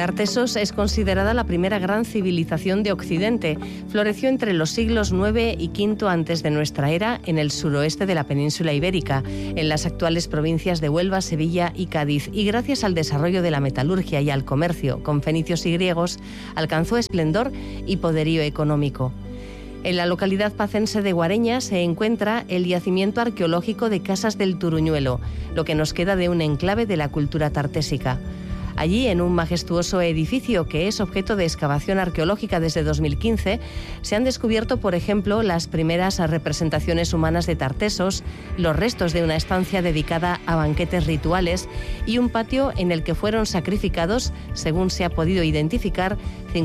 Tartesos es considerada la primera gran civilización de Occidente. Floreció entre los siglos IX y V antes de nuestra era en el suroeste de la península ibérica, en las actuales provincias de Huelva, Sevilla y Cádiz, y gracias al desarrollo de la metalurgia y al comercio con fenicios y griegos, alcanzó esplendor y poderío económico. En la localidad pacense de Guareña se encuentra el yacimiento arqueológico de Casas del Turuñuelo, lo que nos queda de un enclave de la cultura tartésica. Allí, en un majestuoso edificio que es objeto de excavación arqueológica desde 2015, se han descubierto, por ejemplo, las primeras representaciones humanas de Tartesos, los restos de una estancia dedicada a banquetes rituales y un patio en el que fueron sacrificados, según se ha podido identificar,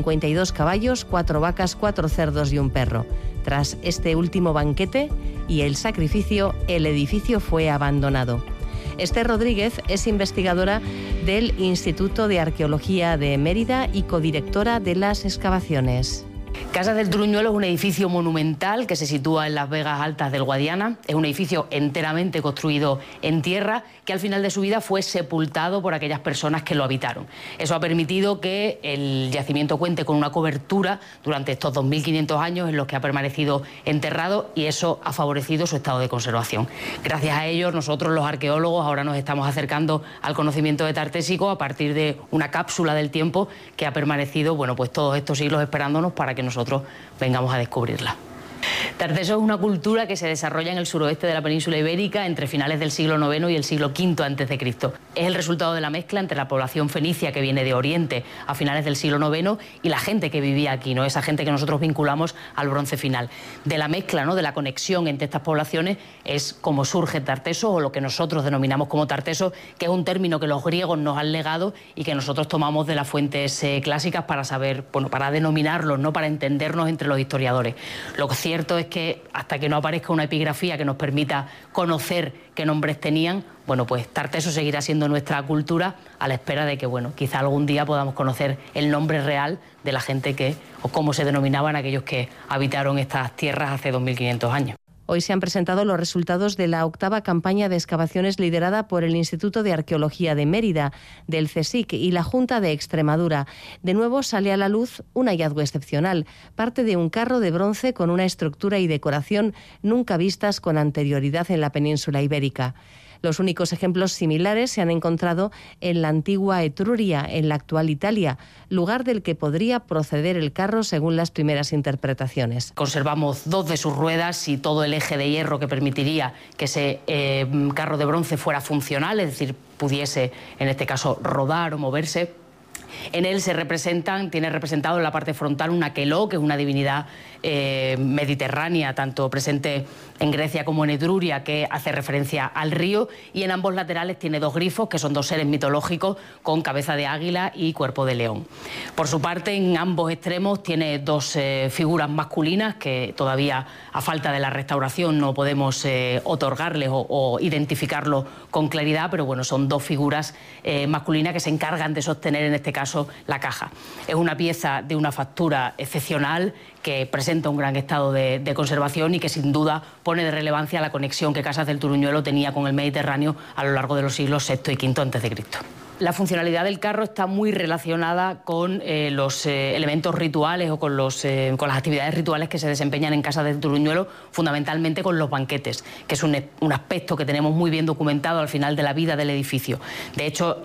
52 caballos, 4 vacas, 4 cerdos y un perro. Tras este último banquete y el sacrificio, el edificio fue abandonado. Esther Rodríguez es investigadora del Instituto de Arqueología de Mérida y codirectora de las excavaciones. Casas del Turuñuelo es un edificio monumental que se sitúa en las Vegas Altas del Guadiana. Es un edificio enteramente construido en tierra que al final de su vida fue sepultado por aquellas personas que lo habitaron. Eso ha permitido que el yacimiento cuente con una cobertura durante estos 2.500 años en los que ha permanecido enterrado, y eso ha favorecido su estado de conservación. Gracias a ellos, nosotros los arqueólogos ahora nos estamos acercando al conocimiento de Tartésico a partir de una cápsula del tiempo que ha permanecido, pues todos estos siglos esperándonos para que nosotros vengamos a descubrirla. Tartesos es una cultura que se desarrolla en el suroeste de la península ibérica entre finales del siglo IX y el siglo V a.C. Es el resultado de la mezcla entre la población fenicia que viene de Oriente a finales del siglo IX y la gente que vivía aquí, esa gente que nosotros vinculamos al bronce final. De la mezcla, de la conexión entre estas poblaciones es como surge Tartesos, o lo que nosotros denominamos como Tartesos, que es un término que los griegos nos han legado y que nosotros tomamos de las fuentes clásicas para saber, para denominarlos, para entendernos entre los historiadores. Lo cierto es que hasta que no aparezca una epigrafía que nos permita conocer qué nombres tenían, pues Tartesos seguirá siendo nuestra cultura, a la espera de que, quizá algún día podamos conocer el nombre real de la gente o cómo se denominaban aquellos que habitaron estas tierras hace 2.500 años. Hoy se han presentado los resultados de la 8ª campaña de excavaciones liderada por el Instituto de Arqueología de Mérida, del CSIC y la Junta de Extremadura. De nuevo sale a la luz un hallazgo excepcional, parte de un carro de bronce con una estructura y decoración nunca vistas con anterioridad en la península ibérica. Los únicos ejemplos similares se han encontrado en la antigua Etruria, en la actual Italia, lugar del que podría proceder el carro según las primeras interpretaciones. Conservamos 2 de sus ruedas y todo el eje de hierro que permitiría que ese carro de bronce fuera funcional, es decir, pudiese en este caso rodar o moverse. En él tiene representado en la parte frontal un aqueloo, que es una divinidad mediterránea, tanto presente en Grecia como en Etruria, que hace referencia al río, y en ambos laterales tiene 2 grifos, que son 2 seres mitológicos con cabeza de águila y cuerpo de león. Por su parte, en ambos extremos tiene 2 figuras masculinas que todavía, a falta de la restauración, no podemos otorgarles o identificarlos con claridad, pero son 2 figuras masculinas que se encargan de sostener en este caso la caja. Es una pieza de una factura excepcional que presenta un gran estado de conservación y que sin duda pone de relevancia la conexión que Casas del Turuñuelo tenía con el Mediterráneo a lo largo de los siglos VI y V a.C. La funcionalidad del carro está muy relacionada con los elementos rituales o con las actividades rituales que se desempeñan en Casas del Turuñuelo, fundamentalmente con los banquetes, que es un aspecto que tenemos muy bien documentado al final de la vida del edificio. De hecho,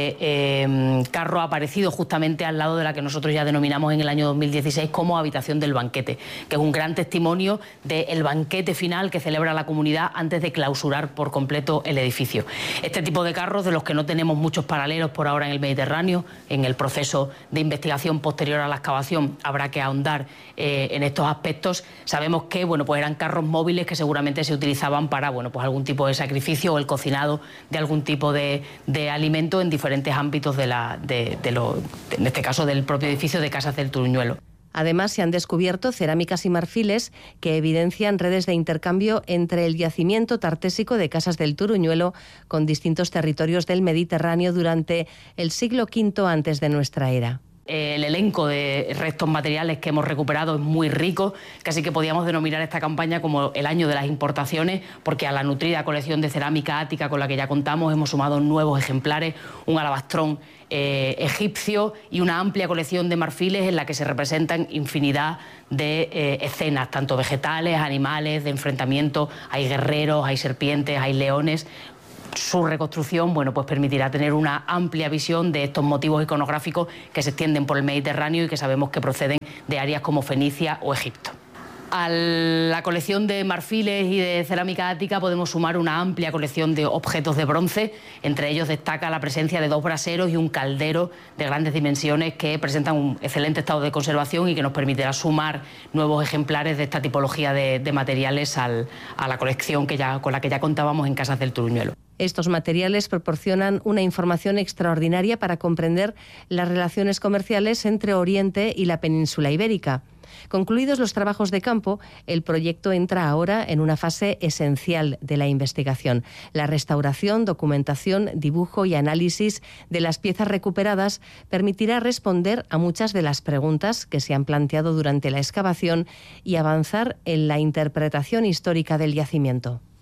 este carro ha aparecido justamente al lado de la que nosotros ya denominamos en el año 2016 como habitación del banquete, que es un gran testimonio del banquete final que celebra la comunidad antes de clausurar por completo el edificio. Este tipo de carros, de los que no tenemos muchos paralelos por ahora en el Mediterráneo, en el proceso de investigación posterior a la excavación habrá que ahondar en estos aspectos. Sabemos que eran carros móviles que seguramente se utilizaban para algún tipo de sacrificio o el cocinado de algún tipo de alimento en diferentes ámbitos en este caso del propio edificio de Casas del Turuñuelo. Además, se han descubierto cerámicas y marfiles que evidencian redes de intercambio entre el yacimiento tartésico de Casas del Turuñuelo con distintos territorios del Mediterráneo durante el siglo V antes de nuestra era. El elenco de restos materiales que hemos recuperado es muy rico, casi que podíamos denominar esta campaña como el año de las importaciones, porque a la nutrida colección de cerámica ática con la que ya contamos hemos sumado nuevos ejemplares, un alabastrón egipcio y una amplia colección de marfiles en la que se representan infinidad de escenas, tanto vegetales, animales, de enfrentamiento. Hay guerreros, hay serpientes, hay leones. Su reconstrucción, bueno, pues permitirá tener una amplia visión de estos motivos iconográficos que se extienden por el Mediterráneo y que sabemos que proceden de áreas como Fenicia o Egipto. A la colección de marfiles y de cerámica ática podemos sumar una amplia colección de objetos de bronce. Entre ellos destaca la presencia de 2 braseros y un caldero de grandes dimensiones que presentan un excelente estado de conservación y que nos permitirá sumar nuevos ejemplares de esta tipología de materiales a la colección con la que ya contábamos en Casas del Turuñuelo. Estos materiales proporcionan una información extraordinaria para comprender las relaciones comerciales entre Oriente y la península ibérica. Concluidos los trabajos de campo, el proyecto entra ahora en una fase esencial de la investigación: la restauración, documentación, dibujo y análisis de las piezas recuperadas permitirá responder a muchas de las preguntas que se han planteado durante la excavación y avanzar en la interpretación histórica del yacimiento.